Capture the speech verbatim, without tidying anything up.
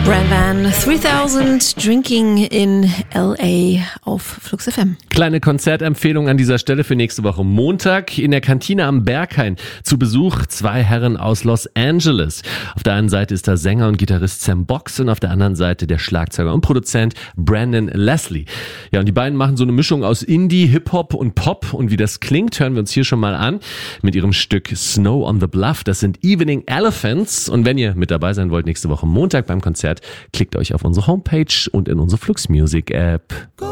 Bran Van, dreitausend Drinking in L A auf Flux F M. Kleine Konzertempfehlung an dieser Stelle für nächste Woche Montag. In der Kantine am Berghain zu Besuch zwei Herren aus Los Angeles. Auf der einen Seite ist da Sänger und Gitarrist Sam Box und auf der anderen Seite der Schlagzeuger und Produzent Brandon Leslie. Ja, und die beiden machen so eine Mischung aus Indie, Hip-Hop und Pop. Und wie das klingt, hören wir uns hier schon mal an mit ihrem Stück Snow on the Bluff. Das sind Evening Elephants. Und wenn ihr mit dabei sein wollt nächste Woche Montag beim Konzert, klickt euch auf unsere Homepage und in unsere Flux Music App.